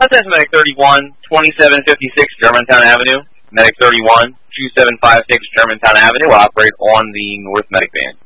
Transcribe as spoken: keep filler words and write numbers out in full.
Contest Medic thirty-one, twenty-seven fifty-six Germantown Avenue. Medic thirty-one, two seven five six Germantown Avenue will operate on the North Medic Band.